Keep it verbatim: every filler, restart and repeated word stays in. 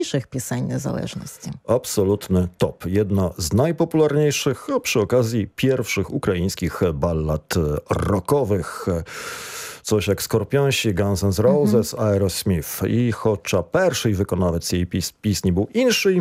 piesań niezależności. Absolutny top. Jedna z najpopularniejszych, a przy okazji pierwszych ukraińskich ballad rockowych. Coś jak Skorpionsi, Guns N' Roses, mm-hmm. Aerosmith. I chociaż pierwszy wykonawec jej pis- pisni był inszy,